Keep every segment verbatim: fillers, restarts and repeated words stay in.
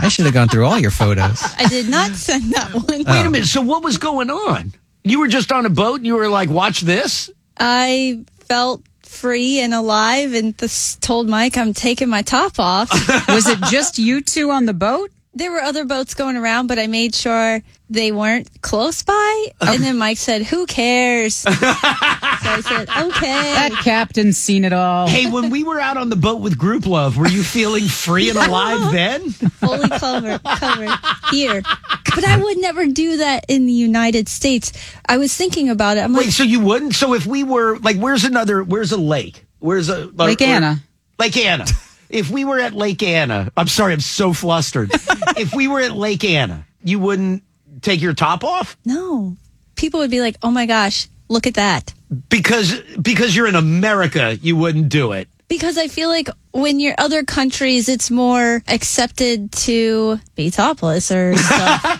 I should have gone through all your photos. I did not send that one. Wait a minute. So what was going on? You were just on a boat and you were like, watch this? I felt free and alive and th- told Mike I'm taking my top off. Was it just you two on the boat? There were other boats going around, but I made sure they weren't close by. And then Mike said, who cares? So I said, okay. That captain's seen it all. Hey, when we were out on the boat with Group Love, were you feeling free and alive then? Fully covered, covered here. But I would never do that in the United States. I was thinking about it. I'm Wait, like, so you wouldn't? So if we were, like, where's another, where's a lake? Where's a... Lake or, Anna. Lake Anna. If we were at Lake Anna, I'm sorry, I'm so flustered. If we were at Lake Anna, you wouldn't take your top off? no. People would be like, oh my gosh, look at that. Because because you're in America, you wouldn't do it. Because I feel like when you're other countries, it's more accepted to be topless or stuff.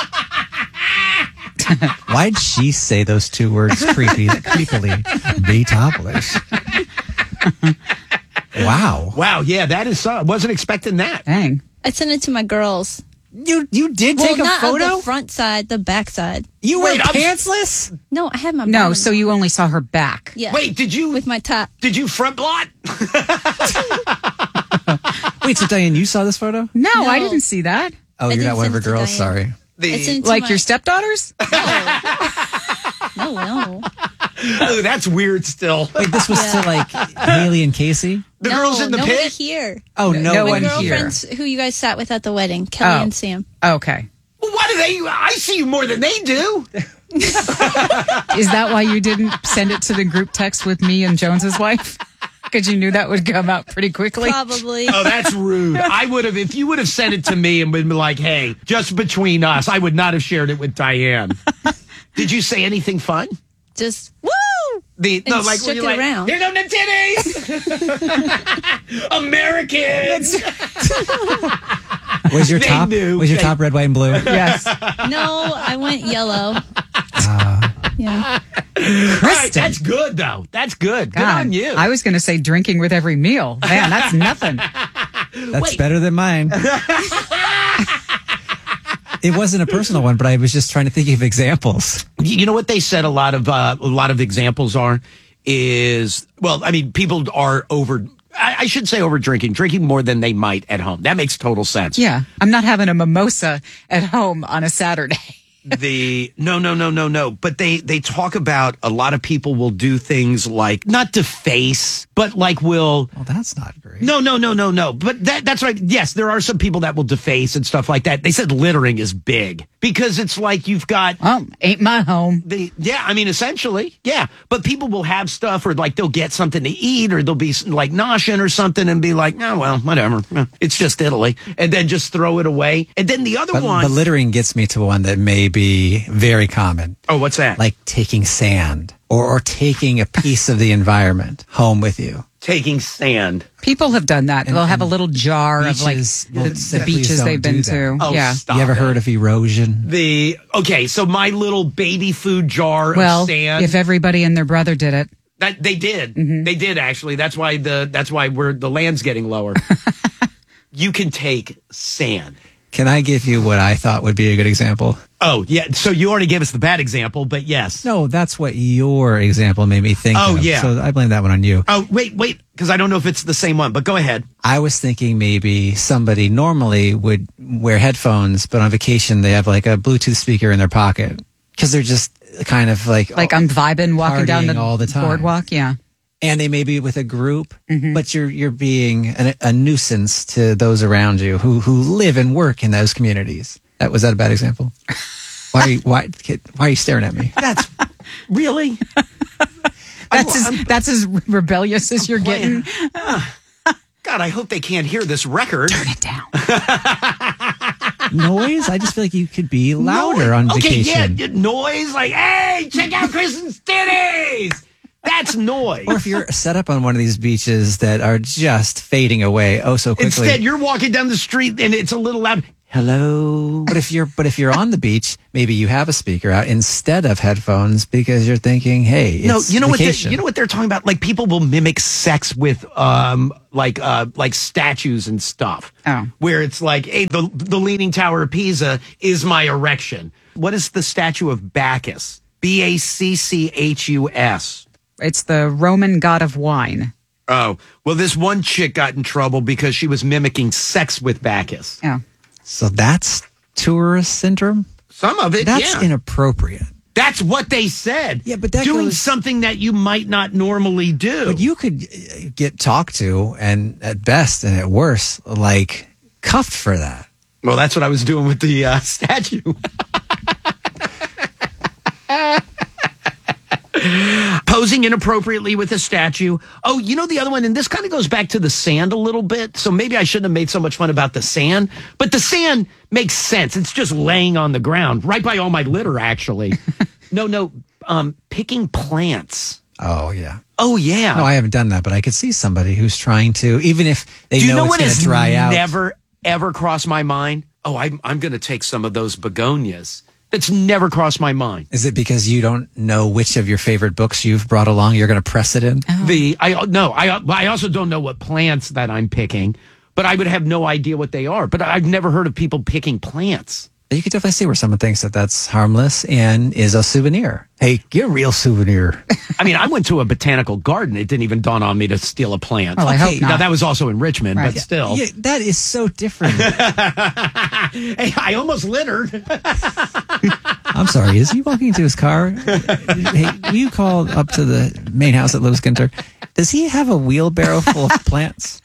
Why'd she say those two words creepy, creepily? Be topless. Wow. Wow, yeah, that is so. I wasn't expecting that. Dang. I sent it to my girls. You you did Well, take a not photo? of the front side, the back side. You were Wait, I'm- pantsless? No, I had my No, bottom so on. you only saw her back. Yeah. Wait, did you With my top. did you front blot? Wait, so Diane, you saw this photo? No, No. I didn't see that. Oh, I you're didn't not one of send her it to girls. Diane. Sorry. I sent it to Like my- your stepdaughters? No, no. Oh, that's weird still. Wait, this was Yeah. to like Haley and Casey? The no, girls in the nobody pit? here. Oh, No- no, no My one here. girlfriends who you guys sat with at the wedding, Kelly Oh. and Sam. Okay. Well, why do they? I see you more than they do. Is that why you didn't send it to the group text with me and Jones's wife? Because you knew that would come out pretty quickly? Probably. Oh, that's rude. I would have, if you would have sent it to me and been like, hey, just between us, I would not have shared it with Diane. Did you say anything fun? Just, woo! The And no, like shook when you're it like, around. here come the titties, Americans. Was your They top knew. was your They- top red, white, and blue? Yes. No, I went yellow. Yeah. All right, Kristen. that's good though. That's good. Good God, on you. I was going to say drinking with every meal. Man, that's nothing. That's Wait. better than mine. It wasn't a personal one, but I was just trying to think of examples. You know what they said? A lot of uh, a lot of examples are is well, I mean, people are over. I, I should say over drinking, drinking more than they might at home. That makes total sense. Yeah. I'm not having a mimosa at home on a Saturday. the no no no no no but they they talk about a lot of people will do things like not deface but like will Well, that's not great. no no no no no but that that's right. Yes, there are some people that will deface and stuff like that. They said littering is big because it's like you've got Oh, ain't my home. the yeah I mean essentially yeah, but people will have stuff or like they'll get something to eat or they'll be like noshing or something and be like, oh well, whatever, it's just Italy, and then just throw it away. And then the other But, one, but littering gets me to one that may be very common, oh what's that? like taking sand or, or taking a piece of the environment home with you. Taking sand. People have done that. And- They'll have a and little jar beaches, of well, like the, the please beaches don't they've do been that. to. Oh, yeah. stop You ever it. heard of erosion? The okay, so my little baby food jar Well, of sand. if everybody and their brother did it. that they did, they did actually. That's why the that's why we're the land's getting lower. You can take sand. Can I give you what I thought would be a good example? Oh yeah, so you already gave us the bad example, but yes. No, that's what your example made me think Oh, of. yeah. So I blame that one on you. Oh wait, wait, because I don't know if it's the same one. But go ahead. I was thinking maybe somebody normally would wear headphones, but on vacation they have like a Bluetooth speaker in their pocket because they're just kind of like Like I'm vibing walking down the, Partying all the time. boardwalk. Yeah. and they may be with a group, Mm-hmm. but you're you're being an, a nuisance to those around you who who live and work in those communities. That was that a bad example? Why are you, why why are you staring at me? That's really. That's I'm- as, that's as rebellious as you're getting. God, I hope they can't hear this record. Turn it down. Noise? I just feel like you could be louder on Okay, vacation. yeah, noise like, hey, check out Kristen's titties. That's noise. Or if you're set up on one of these beaches that are just fading away oh so quickly. Instead, you're walking down the street and it's a little loud. hello. But if you're but if you're on the beach, maybe you have a speaker out instead of headphones because you're thinking, hey, it's No, you know vacation. what? They, you know what they're talking about? Like people will mimic sex with um like uh like statues and stuff. Oh. Where it's like, hey, the the Leaning Tower of Pisa is my erection. What is the statue of Bacchus? B A C C H U S. It's the Roman god of wine. Oh, well, this one chick got in trouble because she was mimicking sex with Bacchus. Yeah. So that's tourist syndrome? Some of it, That's yeah. inappropriate. That's what they said. Yeah, but that doing goes- something that you might not normally do. But you could uh, get talked to and at best and at worst, like cuffed for that. Well, that's what I was doing with the uh, statue. Posing inappropriately with a statue. Oh, you know the other one, and this kind of goes back to the sand a little bit, so maybe I shouldn't have made so much fun about the sand, but the sand makes sense. It's just laying on the ground, right by all my litter, actually. no, no, um, picking plants. Oh, yeah. Oh, yeah. No, I haven't done that, but I could see somebody who's trying to, even if they Do you know, know it's what going has to dry out. never, ever crossed my mind? Oh, I'm, I'm going to take some of those begonias. That's never crossed my mind. Is it because you don't know which of your favorite books you've brought along? You're going to press it in? The I no, I I also don't know what plants that I'm picking, but I would have no idea what they are. But I've never heard of people picking plants. You could definitely see where someone thinks that that's harmless and is a souvenir. Hey, get a real souvenir. I mean, I went to a botanical garden. It didn't even dawn on me to steal a plant. Well, I Okay, hope Now not. that was also in Richmond, Right. but still. Yeah, that is so different. Hey, I almost littered. I'm sorry. Is he walking to his car? Hey, will you call up to the main house at Lewis Ginter? Does he have a wheelbarrow full of plants?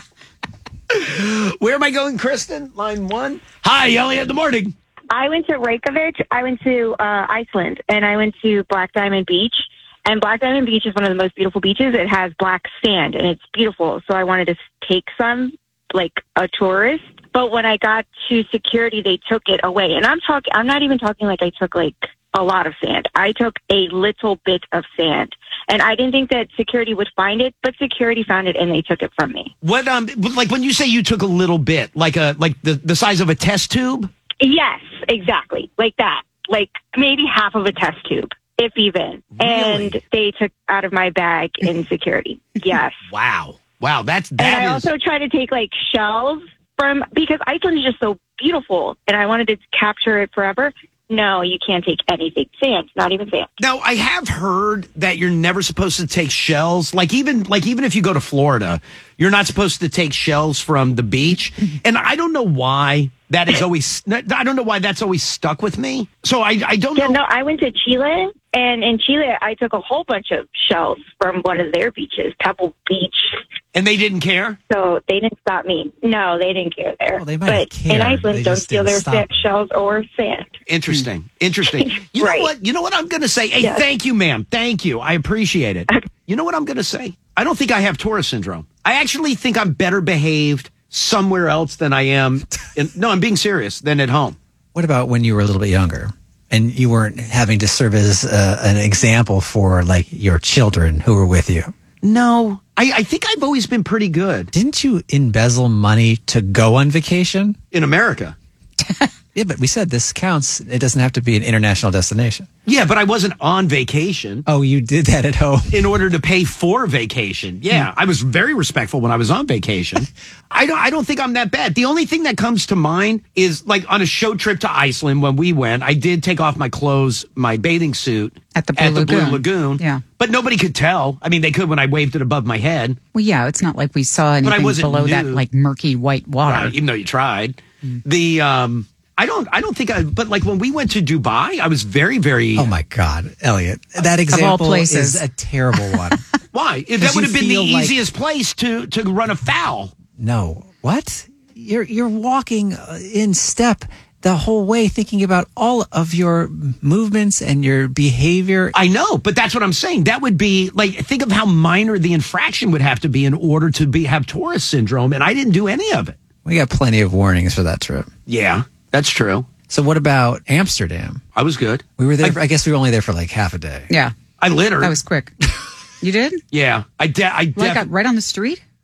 Where am I going, Kristen? Line one. Hi, Elliot. Good morning. I went to Reykjavik. I went to uh, Iceland, and I went to Black Diamond Beach. And Black Diamond Beach is one of the most beautiful beaches. It has black sand, and it's beautiful. So I wanted to take some, like a tourist. But when I got to security, they took it away. And I'm talking. I'm not even talking like I took like a lot of sand. I took a little bit of sand, and I didn't think that security would find it, but security found it, and they took it from me. What um like when you say you took a little bit, like a like the, the size of a test tube? Yes, exactly. Like that. Like maybe half of a test tube, if even. And they took out of my bag in security. Yes. Wow. Wow, that's And I that is also tried to take like shells from, because Iceland is just so beautiful and I wanted to capture it forever. No, you can't take anything. Sand, not even sand. Now, I have heard that you're never supposed to take shells. Like even like even if you go to Florida, you're not supposed to take shells from the beach. And I don't know why that is always I don't know why that's always stuck with me. So I I don't Yeah, know. no, I went to Chile, and in Chile, I took a whole bunch of shells from one of their beaches, Pebble Beach. And they didn't care. So they didn't stop me. No, they didn't care there. Well, they might have but in cared. Iceland, They don't just steal didn't their stop sa- them. shells or sand. Interesting. Interesting. You know Right. what? You know what I'm going to say? Hey, Yes. thank you, ma'am. Thank you. I appreciate it. You know what I'm going to say? I don't think I have tourist syndrome. I actually think I'm better behaved somewhere else than I am. In, no, I'm being serious, than at home. What about when you were a little bit younger and you weren't having to serve as uh, an example for like your children who were with you? No, I, I think I've always been pretty good Didn't you embezzle money to go on vacation? in America. Yeah, but we said this counts. It doesn't have to be an international destination. Yeah, but I wasn't on vacation Oh, you did that at home. in order to pay for vacation. Yeah, I was very respectful when I was on vacation. I don't I don't think I'm that bad. The only thing that comes to mind is like on a show trip to Iceland when we went, I did take off my clothes, my bathing suit At the Blue Blue Lagoon. Lagoon. Yeah. But nobody could tell. I mean, they could when I waved it above my head, Well, yeah, it's not like we saw I anything wasn't below that nude. like murky white water. uh, even though you tried. The um I don't I don't think I but like when we went to Dubai, I was very very Oh my God, Elliot. That example places. is a terrible one. Why? That Because would you have been the feel like- easiest place to to run afoul. No. What? You're you're walking uh, in step the whole way thinking about all of your movements and your behavior. I know, but that's what I'm saying. That would be like think of how minor the infraction would have to be in order to be have tourist syndrome, and I didn't do any of it. We got plenty of warnings for that trip. Yeah, that's true. So what about Amsterdam? I was good. We were there. For, I guess we were only there for like half a day. Yeah, I littered. that was quick. You did? yeah, I de- I Like def- uh, right on the street?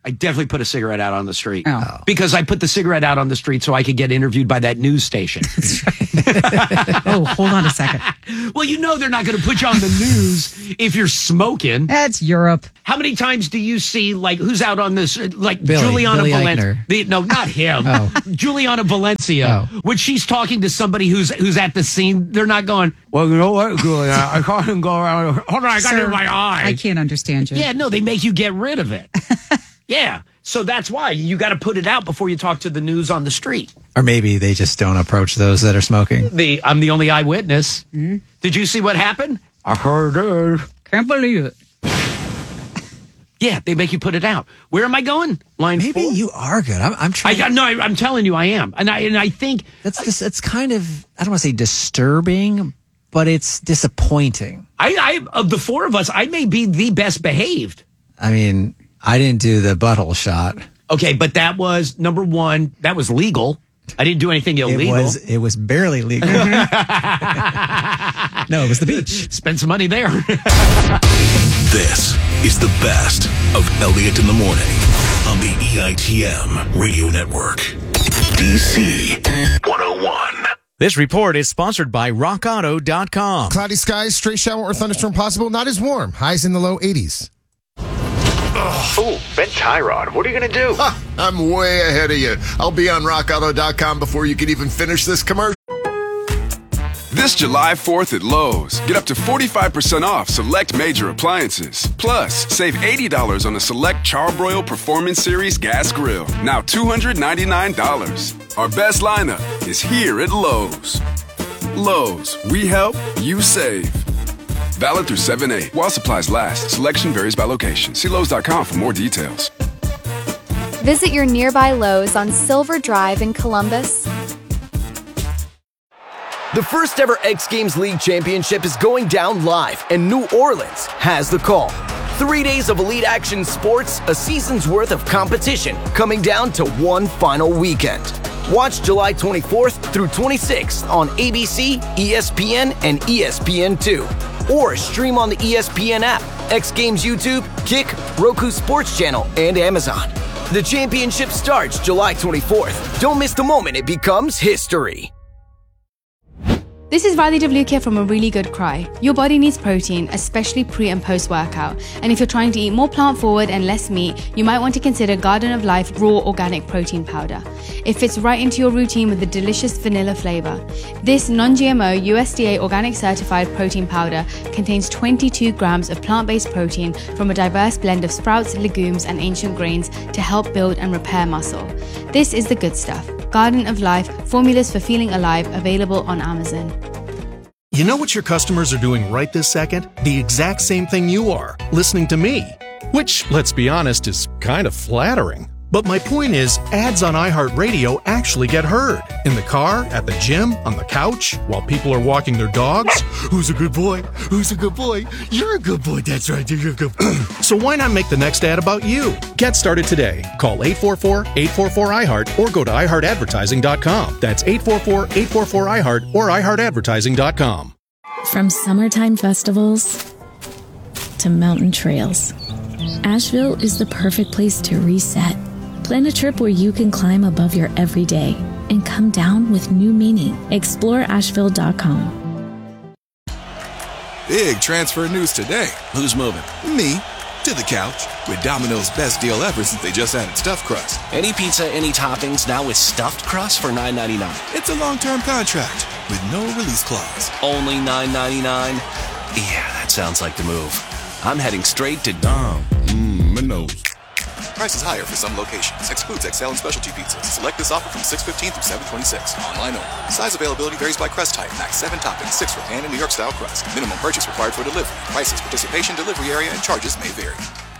I definitely put a cigarette out on the street. Oh. Because I put the cigarette out on the street so I could get interviewed by that news station. Oh, hold on a second. Well, you know they're not going to put you on the news if you're smoking. That's Europe. How many times do you see, like, who's out on this, uh, like, Billy, Juliana Billy Valencia? Eichner. The, no, not him. Oh. Juliana Valencia. Oh. When she's talking to somebody who's who's at the scene, they're not going, well, you know what, Juliana, I can't go around. Hold on, I got it in my eye. I can't understand you. Yeah, no, they make you get rid of it. Yeah. So that's why you got to put it out before you talk to the news on the street. Or maybe they just don't approach those that are smoking. The I'm the only eyewitness. Mm-hmm. Did you see what happened? I heard it. Can't believe it. Yeah, they make you put it out. Where am I going? Line Maybe four? you are good. I'm, I'm trying. I, no, I, I'm telling you, I am, and I and I think That's just, it's kind of, I don't want to say disturbing, but it's disappointing. I, I of the four of us, I may be the best behaved. I mean, I didn't do the butthole shot. Okay, but that was number one. That was legal. I didn't do anything illegal. It was, it was barely legal. No, it was the beach. Spend some money there. This is the best of Elliot in the Morning on the E I T M Radio Network. D C one oh one. This report is sponsored by rock auto dot com. Cloudy skies, stray shower or thunderstorm possible. Not as warm. Highs in the low eighties. Oh, Ben Tyrod, what are you going to do? Ha, I'm way ahead of you. I'll be on rock auto dot com before you can even finish this commercial. This July fourth at Lowe's, get up to forty-five percent off select major appliances. Plus, save eighty dollars on a select Charbroil Performance Series gas grill, now two hundred ninety-nine dollars. Our best lineup is here at Lowe's. Lowe's, we help, you save. Valid through seven eight. While supplies last, selection varies by location. See Lowe's dot com for more details. Visit your nearby Lowe's on Silver Drive in Columbus. The first ever X Games League Championship is going down live, and New Orleans has the call. Three days of elite action sports, a season's worth of competition, coming down to one final weekend. Watch July twenty-fourth through twenty-sixth on A B C, E S P N, and E S P N two. Or stream on the E S P N app, X Games YouTube, Kick, Roku Sports Channel, and Amazon. The championship starts July twenty-fourth. Don't miss the moment it becomes history. This is Riley DeVluke from A Really Good Cry. Your body needs protein, especially pre and post workout. And if you're trying to eat more plant forward and less meat, you might want to consider Garden of Life Raw Organic Protein Powder. It fits right into your routine with a delicious vanilla flavor. This non-G M O U S D A organic certified protein powder contains twenty-two grams of plant-based protein from a diverse blend of sprouts, legumes, and ancient grains to help build and repair muscle. This is the good stuff. Garden of Life, formulas for feeling alive, available on Amazon. You know what your customers are doing right this second? The exact same thing you are, listening to me. Which, let's be honest, is kind of flattering. But my point is, ads on iHeartRadio actually get heard. In the car, at the gym, on the couch, while people are walking their dogs. Who's a good boy? Who's a good boy? You're a good boy, that's right, you're a good boy. So why not make the next ad about you? Get started today. Call eight four four, eight four four, I heart or go to i heart advertising dot com. That's eight four four, eight four four, I heart or i heart advertising dot com. From summertime festivals to mountain trails, Asheville is the perfect place to reset. Plan a trip where you can climb above your everyday and come down with new meaning. Explore asheville dot com. Big transfer news today. Who's moving? Me. To the couch. With Domino's best deal ever since they just added stuffed crust. Any pizza, any toppings, now with stuffed crust for nine ninety-nine. It's a long-term contract with no release clause. Only nine ninety-nine? Yeah, that sounds like the move. I'm heading straight to Dom. Mmm, Minos. Prices higher for some locations. Excludes X L and specialty pizzas. Select this offer from six fifteen through seven twenty-six. Online only. Size availability varies by crust type. Max seven toppings, six for pan and New York style crust. Minimum purchase required for delivery. Prices, participation, delivery area, and charges may vary.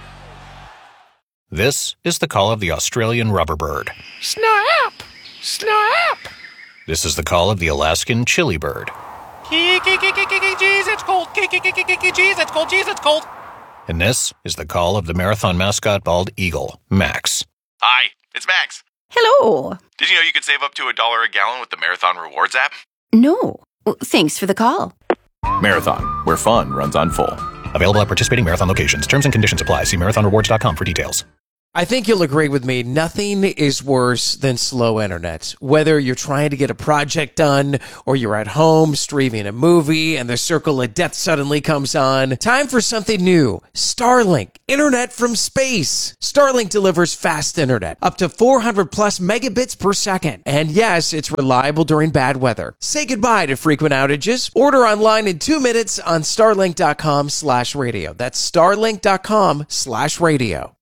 This is the call of the Australian rubber bird. Snap! Snap! This is the call of the Alaskan chili bird. Jeez, it's cold. Jeez, it's cold. Jeez, it's cold. And this is the call of the marathon mascot bald eagle, Max. Hi, it's Max. Hello. Did you know you can save up to a dollar a gallon with the Marathon Rewards app? No. Well, thanks for the call. Marathon, where fun runs on full. Available at participating Marathon locations. Terms and conditions apply. See marathon rewards dot com for details. I think you'll agree with me. Nothing is worse than slow internet. Whether you're trying to get a project done or you're at home streaming a movie and the circle of death suddenly comes on, time for something new. Starlink, internet from space. Starlink delivers fast internet, up to four hundred plus megabits per second. And yes, it's reliable during bad weather. Say goodbye to frequent outages. Order online in two minutes on starlink dot com slash radio. That's starlink dot com slash radio.